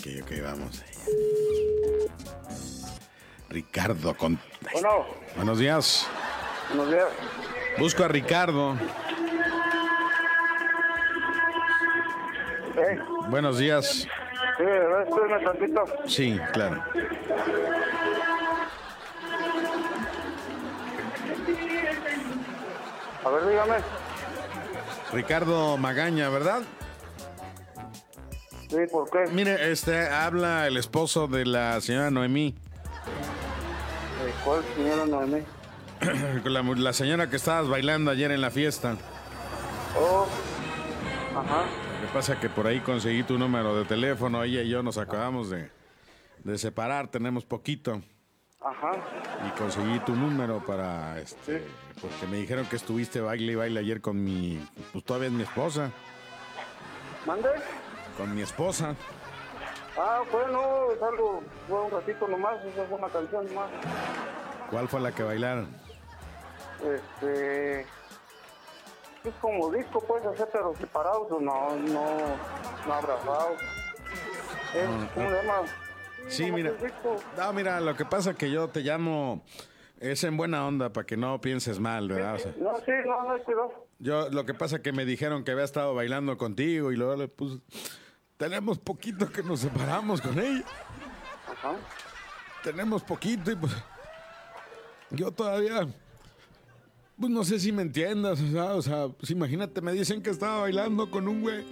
ok, vamos. Ricardo con... Bueno. Buenos días. Buenos días. Busco a Ricardo. Buenos días. Sí, espérame tantito. Sí, claro. A ver, dígame. Ricardo Magaña, ¿verdad? Sí, ¿por qué? Mire, habla el esposo de la señora Noemí. ¿Cuál señora Noemí? La señora que estabas bailando ayer en la fiesta. Oh, ajá. Lo que pasa es que por ahí conseguí tu número de teléfono. Ella y yo nos acabamos de separar, tenemos poquito. Ajá. Y conseguí tu número para, porque me dijeron que estuviste baile y baile ayer con pues todavía es mi esposa. ¿Mande? Con mi esposa. Ah, bueno, es algo, fue un ratito nomás, esa fue una canción nomás. ¿Cuál fue la que bailaron? Es como disco, puedes hacer, pero separados o no abrazados. ¿Cómo se llama? Sí, mira. No, mira, lo que pasa es que yo te llamo, es en buena onda, para que no pienses mal, ¿verdad? O sea, No, sí, no hay cuidado. lo que pasa es que me dijeron que había estado bailando contigo y luego le puse... Tenemos poquito que nos separamos con ella. Ajá. Tenemos poquito y pues... Yo todavía... Pues no sé si me entiendas, o sea, pues imagínate, me dicen que estaba bailando con un güey.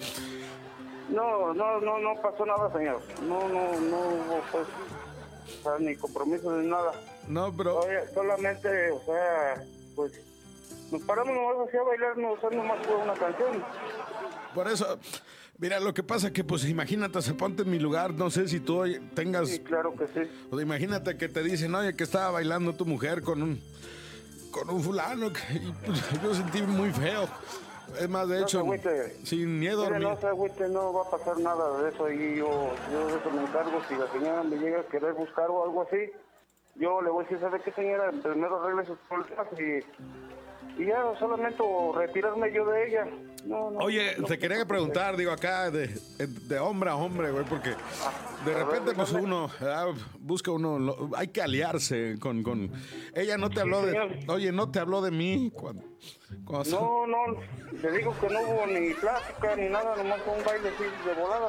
No pasó nada, señor. No, pues, o sea, ni compromiso ni nada. No, pero... Oye, solamente, o sea, pues, nos paramos nomás así a bailar, o sea, nomás fue una canción. Por eso, mira, lo que pasa es que, pues, imagínate, se ponte en mi lugar, no sé si tú tengas... Sí, claro que sí. O sea, imagínate que te dicen, oye, que estaba bailando tu mujer con un fulano, y pues, yo sentí muy feo. Es más, de hecho, sin miedo a dormir. No se agüite, no va a pasar nada de eso y yo de eso me encargo. Si la señora me llega a querer buscar o algo así, yo le voy a decir, ¿sabe qué, señora? Primero arregle sus problemas y ya solamente retirarme yo de ella. Oye, te quería preguntar, digo, acá de hombre a hombre, güey, porque de repente pues uno busca hay que aliarse con ella. No te habló no te habló de mí cuando No, te digo que no hubo ni plática ni nada, nomás fue un baile así de volada.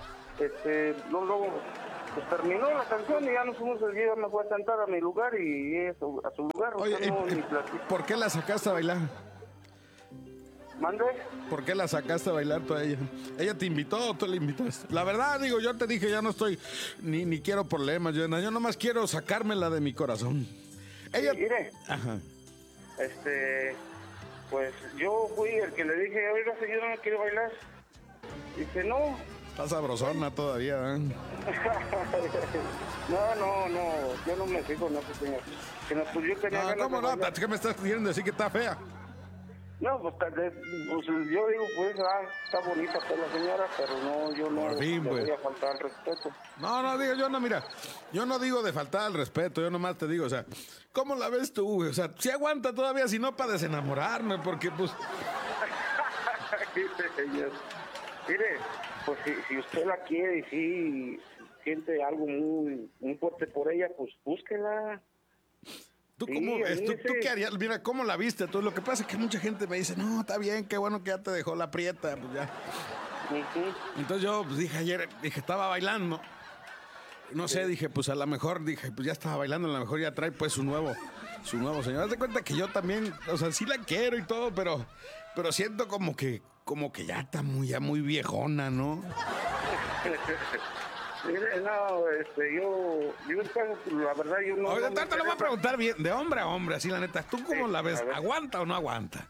Luego pues terminó la canción y ya nos fuimos, yo me fui a sentar a mi lugar y eso, a su lugar. Oye, ni plática. ¿Por qué la sacaste a bailar? ¿Mande? ¿Por qué la sacaste a bailar tú a ella? ¿Ella te invitó o tú la invitaste? La verdad, digo, yo te dije, ya no estoy, ni quiero problemas, yo nomás quiero sacármela de mi corazón. Ella... Mire, ajá. Pues yo fui el que le dije, oiga, señora, ¿no quiere bailar? Dice, no. Está sabrosona todavía, ¿eh? No, yo no me fijo en eso, señor. Pues yo tenía ganas ¿cómo de no? bailar. ¿Qué me estás queriendo decir que está fea? No, pues yo digo, pues, está bonita pues, la señora, pero no, yo no Por fin, le pues. voy a faltar al respeto. No, digo, yo no digo de faltar al respeto, yo nomás te digo, o sea, ¿cómo la ves tú, güey? O sea, si aguanta todavía, si no, para desenamorarme, porque, pues... Señor. Mire, pues si usted la quiere y si siente algo muy fuerte por ella, pues búsquela. ¿Tú, Sí, cómo, ¿tú sí. qué harías? Mira, ¿cómo la viste tú? Lo que pasa es que mucha gente me dice, no, está bien, qué bueno que ya te dejó la prieta, pues ya. Uh-huh. Entonces yo pues, dije, estaba bailando. No sé, dije, pues a lo mejor, pues ya estaba bailando, a lo mejor ya trae pues su nuevo señor. Haz de cuenta que yo también, o sea, sí la quiero y todo, pero siento como que ya está muy viejona, ¿no? Mire, no, yo la verdad, yo no... Oye, te lo voy a preguntar bien, de hombre a hombre, así la neta, ¿tú cómo la ves? ¿Aguanta o no aguanta?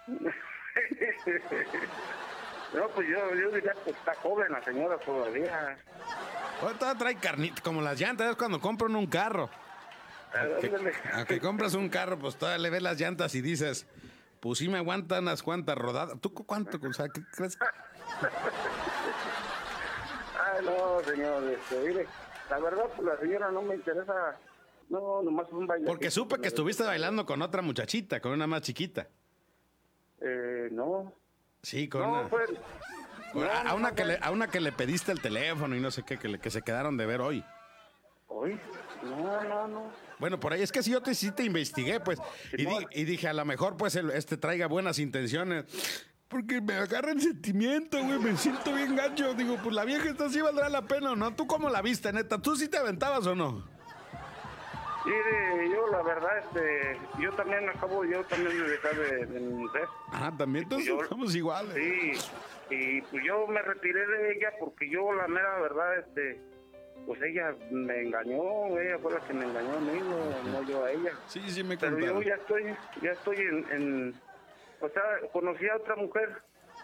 No, pues yo diría que está joven la señora todavía. Oye, todavía trae carnita, como las llantas, es cuando compran un carro. Aunque compras un carro, pues todavía le ves las llantas y dices, pues sí me aguantan unas cuantas rodadas. ¿Tú cuánto? O sea, ¿qué crees? No, señor, mire, la verdad, pues la señora no me interesa, no, nomás un baile. Porque supe que estuviste bailando con otra muchachita, con una más chiquita. No. Sí, con No, una... fue A una que le pediste el teléfono y no sé qué, que se quedaron de ver hoy. ¿Hoy? No. Bueno, por ahí es que sí te investigué, pues. Y dije, a lo mejor, pues, traiga buenas intenciones. Porque me agarra el sentimiento, güey. Me siento bien gacho. Digo, pues la vieja esta sí valdrá la pena o no. ¿Tú cómo la viste, neta? ¿Tú sí te aventabas o no? Mire, yo la verdad, yo también me dejé de mi mujer. Ah, también entonces estamos iguales. Sí, y pues yo me retiré de ella porque yo, la mera verdad, pues ella me engañó, ella fue la que me engañó a mí, no yo a ella. Sí, me contaron. Pero yo ya estoy o sea, conocí a otra mujer,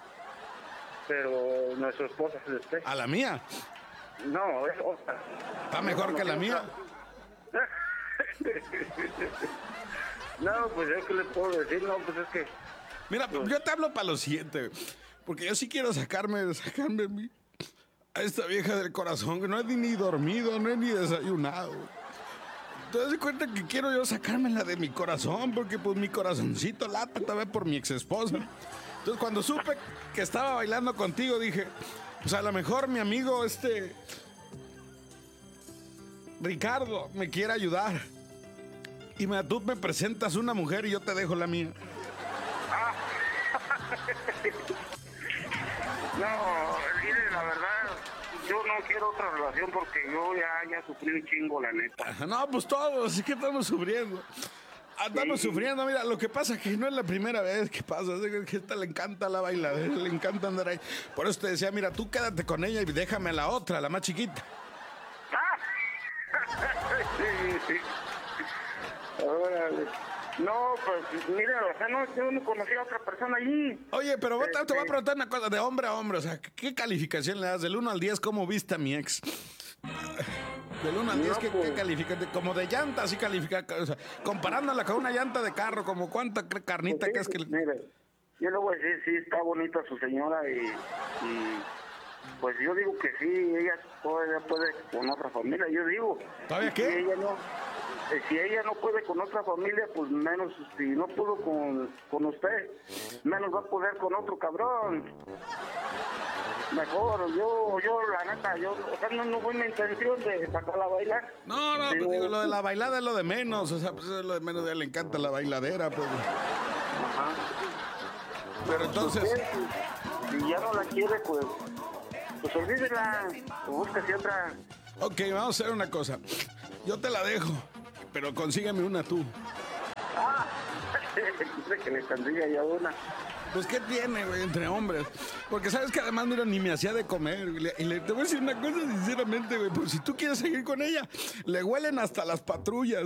pero no es su esposa, es usted. ¿A la mía? No, es otra. ¿Está mejor que la mía? No, pues es que le puedo decir, no, pues es que... Mira, yo te hablo para lo siguiente, porque yo sí quiero sacarme a esta vieja del corazón, que no he ni dormido, no he ni desayunado. ¿Te das cuenta que quiero yo sacármela de mi corazón? Porque pues mi corazoncito late todavía por mi ex esposa. Entonces cuando supe que estaba bailando contigo, dije, pues a lo mejor mi amigo Ricardo me quiere ayudar. Y tú me presentas una mujer y yo te dejo la mía. No, mire, la verdad, yo no quiero otra relación porque yo ya sufrí un chingo, la neta. No, pues todos, sí que estamos sufriendo. Estamos sufriendo, mira, lo que pasa es que no es la primera vez que pasa, es que a esta le encanta la bailadera, le encanta andar ahí. Por eso te decía, mira, tú quédate con ella y déjame a la otra, la más chiquita. Sí. Órale. No, pues mira, o sea, yo no conocí a otra persona allí. Oye, pero te voy a preguntar una cosa, de hombre a hombre, o sea, ¿qué calificación le das? Del 1 al 10, ¿cómo viste a mi ex? Del 1 al 10, ¿qué califica? Como de llanta, así califica, o sea, comparándola con una llanta de carro, como cuánta carnita pues que es que... Mire, yo le voy a decir, sí, está bonita su señora y pues yo digo que sí, ella todavía puede con otra familia, yo digo. ¿Todavía qué? Si ella no puede con otra familia, pues menos, si no pudo con usted, menos va a poder con otro cabrón. Mejor, yo la neta, o sea, no fue mi intención de sacarla a bailar. No, pues digo, lo de la bailada es lo de menos, o sea, pues es lo de menos, a ella le encanta la bailadera, pues. Ajá. Pero entonces... Si ya no la quiere, pues olvídela, búsquese otra. Ok, vamos a hacer una cosa, yo te la dejo, pero consígueme una tú. Que le consiga ya una. Pues, ¿qué tiene, güey, entre hombres? Porque sabes que además, mira, ni me hacía de comer. Y te voy a decir una cosa sinceramente, güey. Pues si tú quieres seguir con ella, le huelen hasta las patrullas.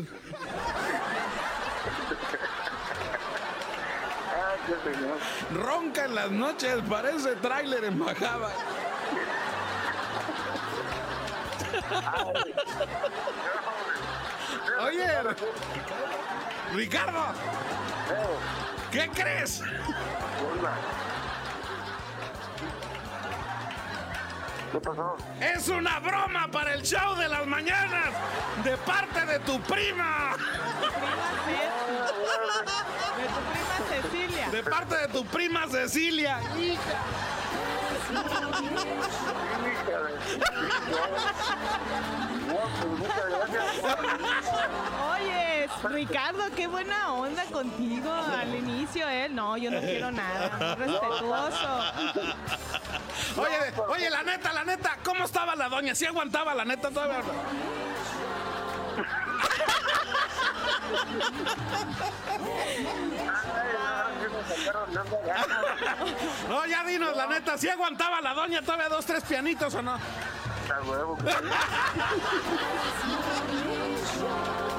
Ay, qué señor. Ronca en las noches, parece tráiler en bajada. Oye, Ricardo, ¿qué crees? ¿Qué pasó? Es una broma para el show de las mañanas de parte de tu prima. De tu prima Cecilia. De parte de tu prima Cecilia. Hija. Oye, Ricardo, qué buena onda contigo al inicio, ¿eh? No, yo no quiero nada. Respetuoso. Oye, la neta, ¿cómo estaba la doña? ¿Sí aguantaba la neta todavía? No, ya dinos, la neta, ¿sí aguantaba la doña todavía 2, 3 pianitos o no? Está huevo.